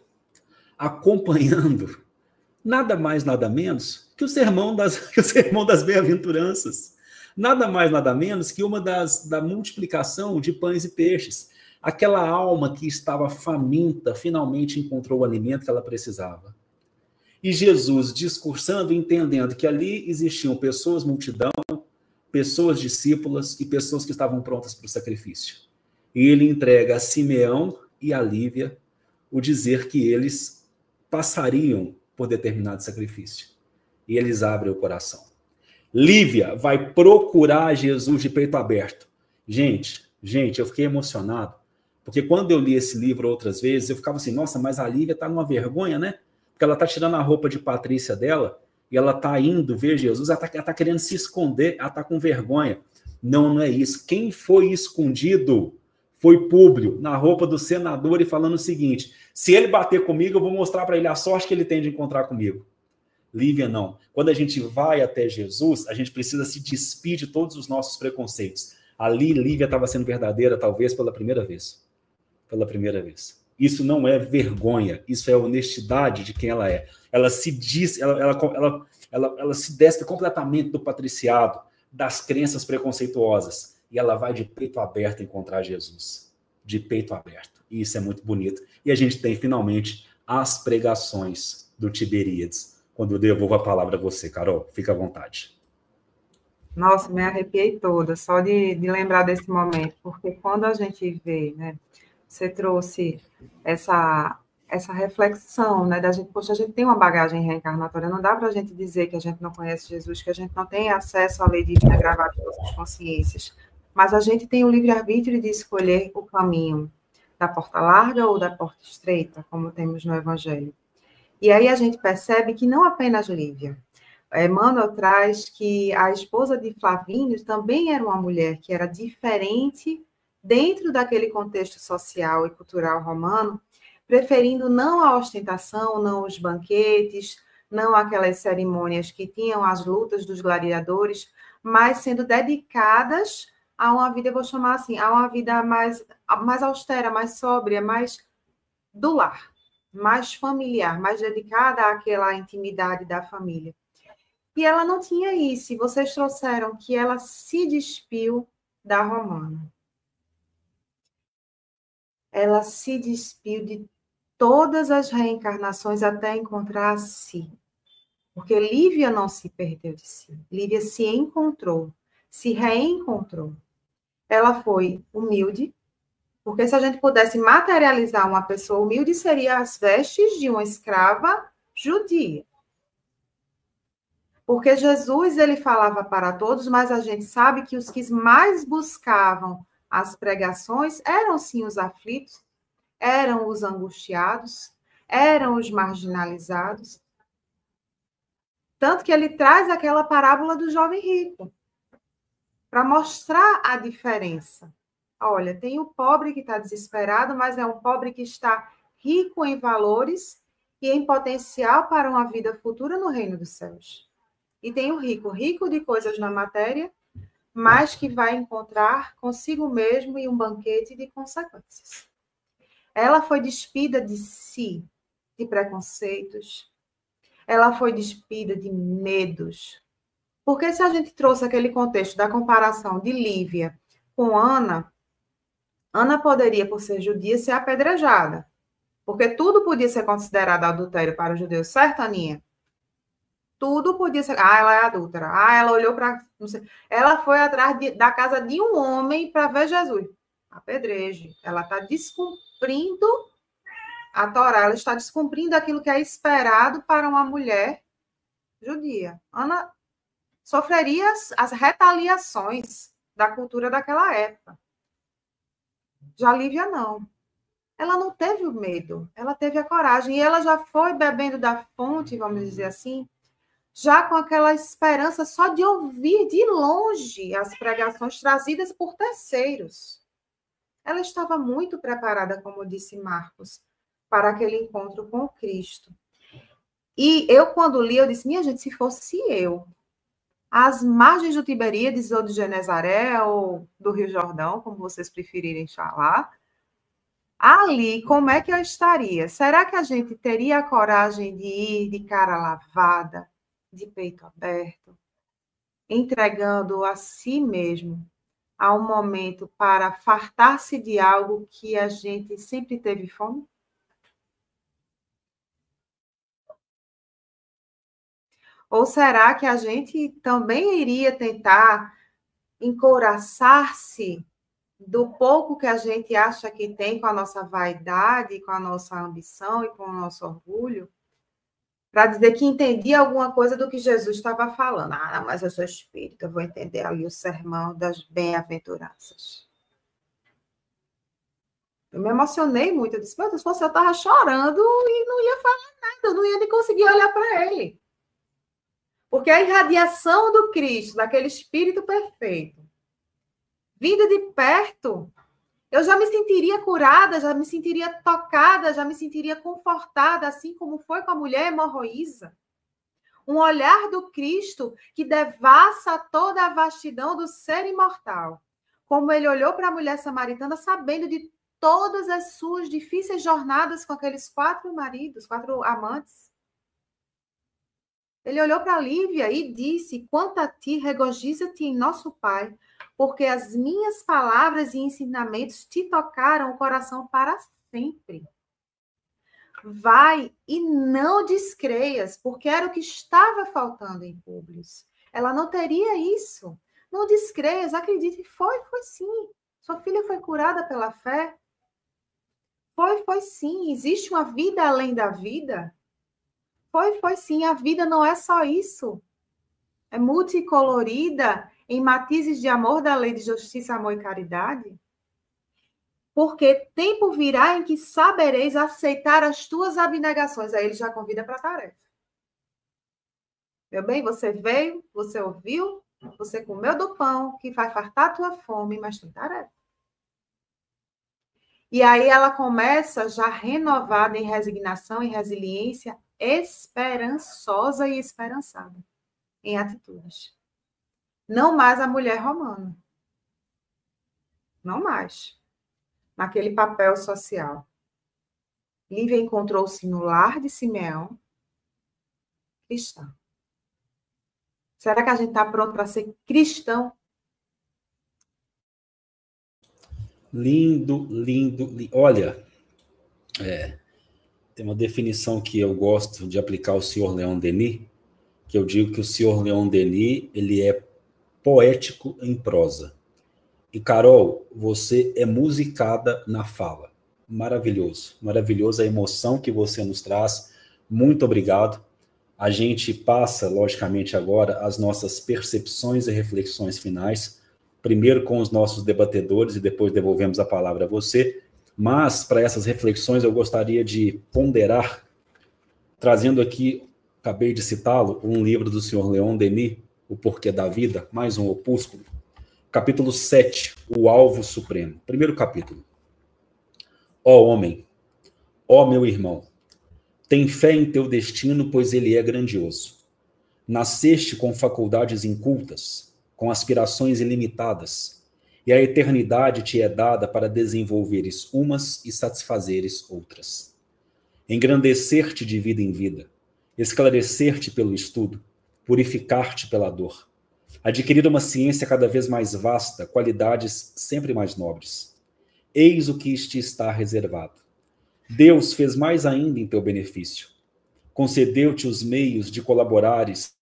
acompanhando nada mais, nada menos que o sermão das, que o sermão das bem-aventuranças. Nada mais, nada menos que uma das da multiplicação de pães e peixes. Aquela alma que estava faminta finalmente encontrou o alimento que ela precisava. E Jesus, discursando, entendendo que ali existiam pessoas, multidão, pessoas discípulas e pessoas que estavam prontas para o sacrifício. E ele entrega a Simeão e a Lívia o dizer que eles passariam por determinado sacrifício. E eles abrem o coração. Lívia vai procurar Jesus de peito aberto. Gente, gente, eu fiquei emocionado, porque quando eu li esse livro outras vezes, eu ficava assim, nossa, mas a Lívia está numa vergonha, né? Porque ela está tirando a roupa de Patrícia dela e ela está indo ver Jesus, ela está tá querendo se esconder, ela está com vergonha. Não, não é isso. Quem foi escondido foi Públio, na roupa do senador, e falando o seguinte, se ele bater comigo, eu vou mostrar para ele a sorte que ele tem de encontrar comigo. Lívia, não. Quando a gente vai até Jesus, a gente precisa se despir de todos os nossos preconceitos. Ali, Lívia estava sendo verdadeira, talvez, pela primeira vez. Pela primeira vez. Isso não é vergonha, isso é honestidade de quem ela é. Ela se diz, ela, ela, ela, ela, ela se despe completamente do patriciado, das crenças preconceituosas, e ela vai de peito aberto encontrar Jesus. De peito aberto. E isso é muito bonito. E a gente tem, finalmente, as pregações do Tiberíades. Quando eu devolvo a palavra a você, Carol, fica à vontade. Nossa, me arrepiei toda, só de, de lembrar desse momento, porque quando a gente vê, né, você trouxe essa, essa reflexão, né, da gente, poxa, a gente tem uma bagagem reencarnatória, não dá para a gente dizer que a gente não conhece Jesus, que a gente não tem acesso à lei divina gravada em nossas consciências, mas a gente tem o livre-arbítrio de escolher o caminho da porta larga ou da porta estreita, como temos no Evangelho. E aí a gente percebe que não apenas Lívia. Emmanuel traz que a esposa de Flavínio também era uma mulher que era diferente dentro daquele contexto social e cultural romano, preferindo não a ostentação, não os banquetes, não aquelas cerimônias que tinham as lutas dos gladiadores, mas sendo dedicadas a uma vida, eu vou chamar assim, a uma vida mais, mais austera, mais sóbria, mais do lar, mais familiar, mais dedicada àquela intimidade da família. E ela não tinha isso, e vocês trouxeram que ela se despiu da romana. Ela se despiu de todas as reencarnações até encontrar a si. Porque Lívia não se perdeu de si. Lívia se encontrou, se reencontrou. Ela foi humilde, porque se a gente pudesse materializar uma pessoa humilde, seria as vestes de uma escrava judia. Porque Jesus, ele falava para todos, mas a gente sabe que os que mais buscavam as pregações eram, sim, os aflitos, eram os angustiados, eram os marginalizados. Tanto que ele traz aquela parábola do jovem rico, para mostrar a diferença. Olha, tem o pobre que está desesperado, mas é um pobre que está rico em valores e em potencial para uma vida futura no reino dos céus. E tem o rico, rico de coisas na matéria, mas que vai encontrar consigo mesmo em um banquete de consequências. Ela foi despida de si, de preconceitos. Ela foi despida de medos. Porque se a gente trouxe aquele contexto da comparação de Lívia com Ana, Ana poderia, por ser judia, ser apedrejada. Porque tudo podia ser considerado adultério para os judeus, certo, Aninha? Tudo podia ser. Ah, ela é adúltera. Ah, ela olhou para. Ela foi atrás de, da casa de um homem para ver Jesus. Apedreje. Ela está descumprindo a Torá. Ela está descumprindo aquilo que é esperado para uma mulher judia. Ana sofreria as, as retaliações da cultura daquela época. Já Lívia, não. Ela não teve o medo. Ela teve a coragem. E ela já foi bebendo da fonte, vamos dizer assim, já com aquela esperança só de ouvir de longe as pregações trazidas por terceiros. ela estava muito preparada, como disse Marcos, para aquele encontro com Cristo. E eu, quando li, eu disse, minha gente, se fosse eu, às margens do Tiberíades ou do Genezaré ou do Rio Jordão, como vocês preferirem falar, ali, como é que eu estaria? Será que a gente teria a coragem de ir de cara lavada, de peito aberto, entregando a si mesmo a um momento para fartar-se de algo que a gente sempre teve fome? Ou será que a gente também iria tentar encouraçar-se do pouco que a gente acha que tem com a nossa vaidade, com a nossa ambição e com o nosso orgulho, para dizer que entendia alguma coisa do que Jesus estava falando? Ah, mas eu sou espírita, eu vou entender ali o sermão das bem-aventuranças. Eu me emocionei muito, eu disse, meu Deus, você estava chorando e não ia falar nada, eu não ia nem conseguir olhar para ele. Porque a irradiação do Cristo, daquele Espírito perfeito, vindo de perto, eu já me sentiria curada, já me sentiria tocada, já me sentiria confortada, assim como foi com a mulher hemorroísa. Um olhar do Cristo que devassa toda a vastidão do ser imortal. Como ele olhou para a mulher samaritana, sabendo de todas as suas difíceis jornadas com aqueles quatro maridos, quatro amantes. Ele olhou para Lívia e disse, quanto a ti, regozija-te em nosso Pai, porque as minhas palavras e ensinamentos te tocaram o coração para sempre. Vai e não descreias, porque era o que estava faltando em Públio. Ela não teria isso. Não descreias, acredite, foi, foi sim. Sua filha foi curada pela fé. Foi, foi sim. Existe uma vida além da vida. Foi, foi sim. A vida não é só isso. É multicolorida em matizes de amor da lei de justiça, amor e caridade. Porque tempo virá em que sabereis aceitar as tuas abnegações. Aí ele já convida para a tarefa. Meu bem, você veio, você ouviu, você comeu do pão, que vai fartar a tua fome, mas tem tarefa. E aí ela começa já renovada em resignação e resiliência, esperançosa e esperançada em atitudes. Não mais a mulher romana. Não mais. Naquele papel social. Lívia encontrou-se no lar de Simeão, cristã. Será que a gente está pronto para ser cristão? Lindo, lindo, lindo. Olha, é, tem uma definição que eu gosto de aplicar ao senhor Leon Denis, que eu digo que o senhor Leon Denis, ele é poético em prosa. E, Carol, você é musicada na fala. Maravilhoso, maravilhoso a emoção que você nos traz. Muito obrigado. A gente passa, logicamente, agora as nossas percepções e reflexões finais, primeiro com os nossos debatedores e depois devolvemos a palavra a você. Mas, para essas reflexões, eu gostaria de ponderar, trazendo aqui, acabei de citá-lo, um livro do senhor Leon Denis, O Porquê da Vida, mais um opúsculo. Capítulo sete, o alvo supremo. Primeiro capítulo. Ó homem, ó meu irmão, tem fé em teu destino, pois ele é grandioso. Nasceste com faculdades incultas, com aspirações ilimitadas, e a eternidade te é dada para desenvolveres umas e satisfazeres outras. Engrandecer-te de vida em vida, esclarecer-te pelo estudo, purificar-te pela dor, adquirir uma ciência cada vez mais vasta, qualidades sempre mais nobres. Eis o que te está reservado. Deus fez mais ainda em teu benefício. Concedeu-te os meios de colaborares,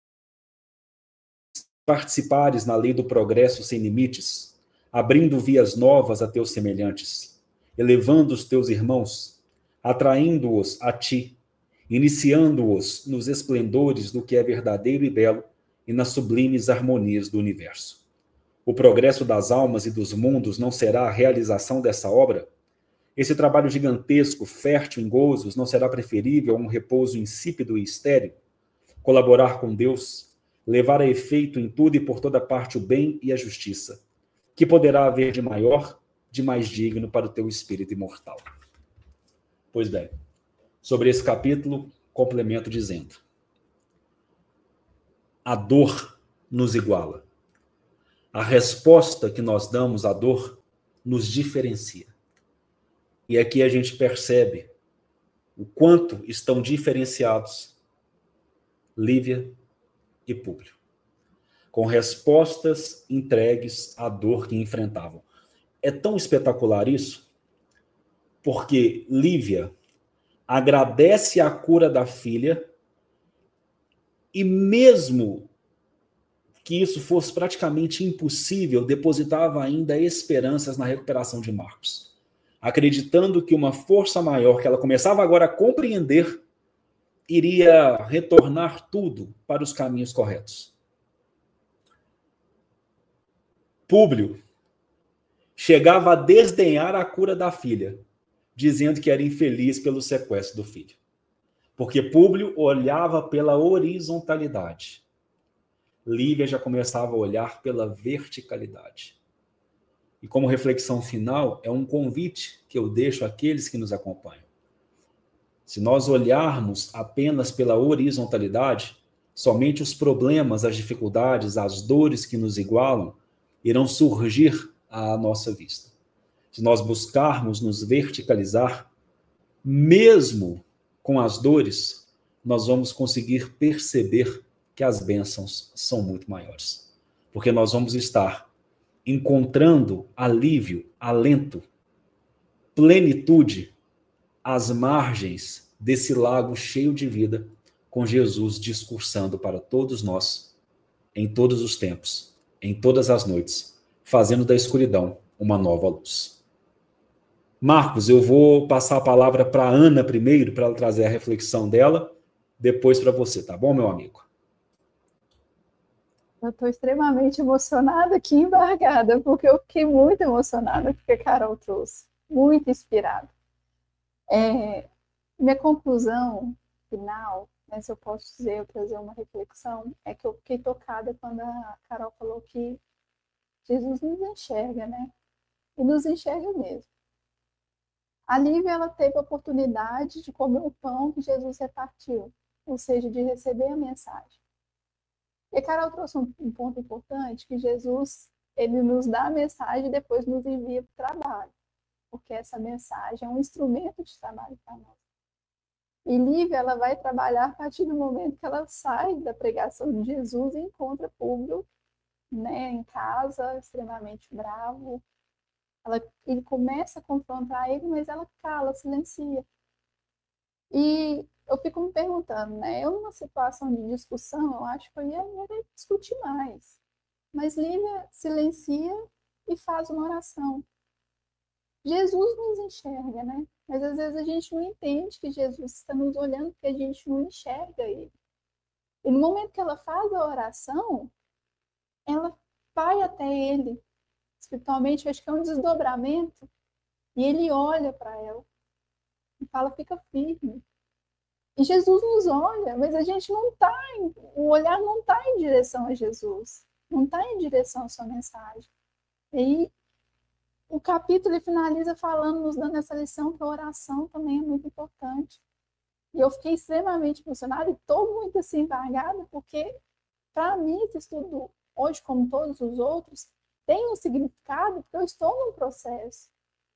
participares na lei do progresso sem limites, abrindo vias novas a teus semelhantes, elevando os teus irmãos, atraindo-os a ti, iniciando-os nos esplendores do que é verdadeiro e belo, e nas sublimes harmonias do universo. O progresso das almas e dos mundos não será a realização dessa obra? Esse trabalho gigantesco, fértil em gozos, não será preferível a um repouso insípido e estéril? Colaborar com Deus, levar a efeito em tudo e por toda parte o bem e a justiça. Que poderá haver de maior? de mais digno para o teu espírito imortal. Pois bem, sobre esse capítulo, complemento dizendo: a dor nos iguala. A resposta que nós damos à dor nos diferencia. E aqui a gente percebe o quanto estão diferenciados Lívia e Públio, com respostas entregues à dor que enfrentavam. É tão espetacular isso, porque Lívia agradece a cura da filha, e mesmo que isso fosse praticamente impossível, depositava ainda esperanças na recuperação de Marcos, acreditando que uma força maior, que ela começava agora a compreender, iria retornar tudo para os caminhos corretos. Públio chegava a desdenhar a cura da filha, dizendo que era infeliz pelo sequestro do filho. Porque Públio olhava pela horizontalidade. Lívia já começava a olhar pela verticalidade. E como reflexão final, é um convite que eu deixo àqueles que nos acompanham. Se nós olharmos apenas pela horizontalidade, somente os problemas, as dificuldades, as dores que nos igualam irão surgir à nossa vista. Se nós buscarmos nos verticalizar, mesmo com as dores, nós vamos conseguir perceber que as bênçãos são muito maiores. Porque nós vamos estar encontrando alívio, alento, plenitude às margens desse lago cheio de vida, com Jesus discursando para todos nós, em todos os tempos, em todas as noites, fazendo da escuridão uma nova luz. Marcos, eu vou passar a palavra para a Ana primeiro, para ela trazer a reflexão dela, depois para você, tá bom, meu amigo? Eu estou extremamente emocionada aqui, embargada, porque eu fiquei muito emocionada com o que a Carol trouxe, muito inspirada. É, minha conclusão final, né, se eu posso dizer, eu trazer uma reflexão, é que eu fiquei tocada quando a Carol falou que Jesus nos enxerga, né? E nos enxerga mesmo. A Lívia, ela teve a oportunidade de comer o pão que Jesus repartiu, ou seja, de receber a mensagem. E a Carol trouxe um, um ponto importante, que Jesus, ele nos dá a mensagem e depois nos envia para o trabalho, porque essa mensagem é um instrumento de trabalho para nós. E Lívia, ela vai trabalhar a partir do momento que ela sai da pregação de Jesus e encontra Públio, né, em casa, extremamente bravo. Ela, ele começa a confrontar ele, mas ela cala, silencia. E eu fico me perguntando, né? Eu, numa situação de discussão, eu acho que eu ia, ia discutir mais. Mas Lívia silencia e faz uma oração. Jesus nos enxerga, né? Mas às vezes a gente não entende que Jesus está nos olhando porque a gente não enxerga ele. E no momento que ela faz a oração, ela vai até ele. Espiritualmente, eu acho que é um desdobramento. E ele olha para ela e fala, fica firme. E Jesus nos olha, mas a gente não está, o olhar não está em direção a Jesus, não está em direção à sua mensagem. E aí, o capítulo finaliza falando, nos dando essa lição que a oração também é muito importante. E eu fiquei extremamente emocionada e estou muito assim embargada, porque para mim esse estudo, hoje como todos os outros, tem um significado, porque eu estou num processo.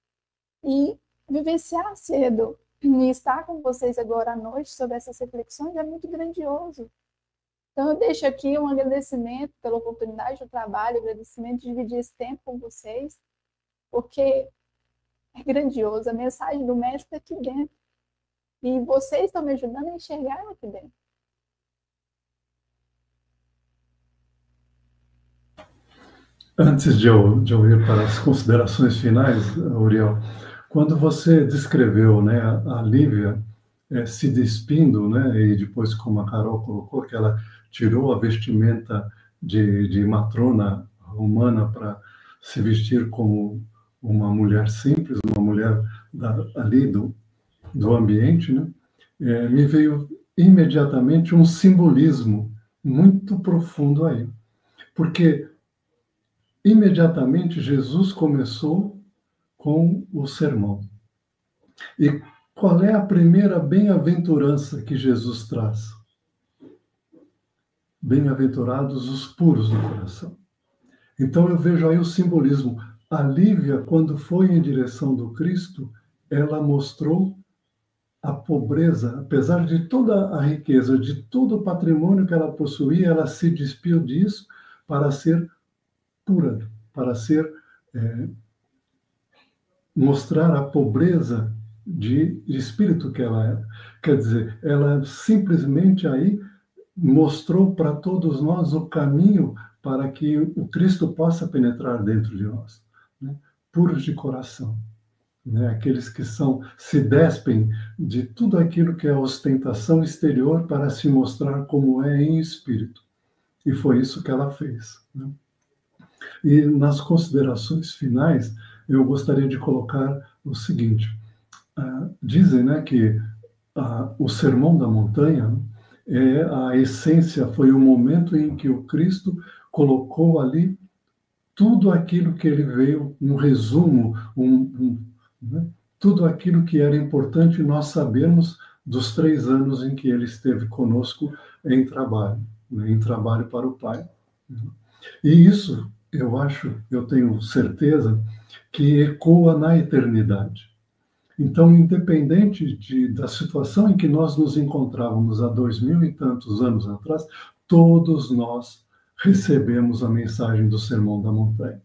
E vivenciar cedo e estar com vocês agora à noite sobre essas reflexões é muito grandioso. Então eu deixo aqui um agradecimento pela oportunidade do trabalho, agradecimento de dividir esse tempo com vocês, porque é grandioso. A mensagem do mestre está aqui dentro. E vocês estão me ajudando a enxergar aqui dentro. Antes de eu, de eu ir para as considerações finais, Uriel, quando você descreveu, né, a, a Lívia é, se despindo, né, e depois, como a Carol colocou, que ela tirou a vestimenta de, de matrona romana para se vestir como uma mulher simples, uma mulher da, ali do, do ambiente, né, é, me veio imediatamente um simbolismo muito profundo aí. Porque imediatamente Jesus começou com o sermão. E qual é a primeira bem-aventurança que Jesus traz? Bem-aventurados os puros do coração. Então eu vejo aí o simbolismo. A Lívia, quando foi em direção do Cristo, ela mostrou a pobreza, apesar de toda a riqueza, de todo o patrimônio que ela possuía, ela se despiu disso para ser pura, para ser é, mostrar a pobreza de, de espírito que ela era. Quer dizer, ela simplesmente aí mostrou para todos nós o caminho para que o Cristo possa penetrar dentro de nós, né? Puros de coração. Né, aqueles que são, se despem de tudo aquilo que é ostentação exterior para se mostrar como é em espírito. E foi isso que ela fez. Né? E nas considerações finais, eu gostaria de colocar o seguinte. Uh, dizem, né, que uh, o Sermão da Montanha é a essência, foi o momento em que o Cristo colocou ali tudo aquilo que ele veio, um resumo, um, um Né? tudo aquilo que era importante nós sabermos dos três anos em que ele esteve conosco em trabalho, né? em trabalho para o Pai. E isso, eu acho, eu tenho certeza, que ecoa na eternidade. Então, independente de, da situação em que nós nos encontrávamos há dois mil e tantos anos atrás, todos nós recebemos a mensagem do Sermão da Montanha.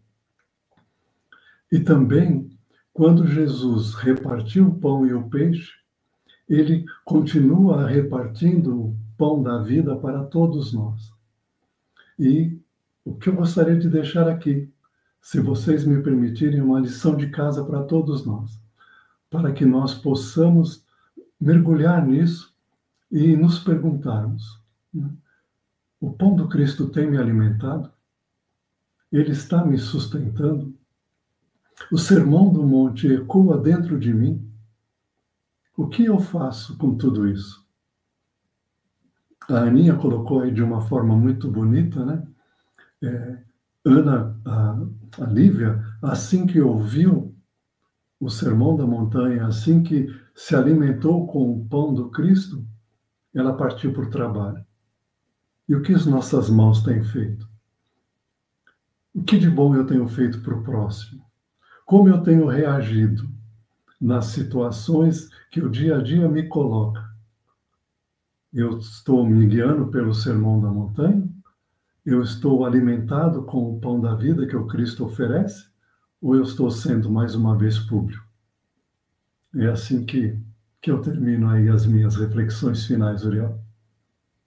E também, quando Jesus repartiu o pão e o peixe, ele continua repartindo o pão da vida para todos nós. E o que eu gostaria de deixar aqui, se vocês me permitirem, uma lição de casa para todos nós, para que nós possamos mergulhar nisso e nos perguntarmos, né? O pão do Cristo tem me alimentado? Ele está me sustentando? O Sermão do Monte ecoa dentro de mim? O que eu faço com tudo isso? A Aninha colocou aí de uma forma muito bonita, né? É, Ana, a, a Lívia, assim que ouviu o Sermão da Montanha, assim que se alimentou com o pão do Cristo, ela partiu para o trabalho. E o que as nossas mãos têm feito? O que de bom eu tenho feito para o próximo? Como eu tenho reagido nas situações que o dia a dia me coloca? Eu estou me guiando pelo Sermão da Montanha? Eu estou alimentado com o pão da vida que o Cristo oferece? Ou eu estou sendo mais uma vez público? É assim que, que eu termino aí as minhas reflexões finais, Uriel.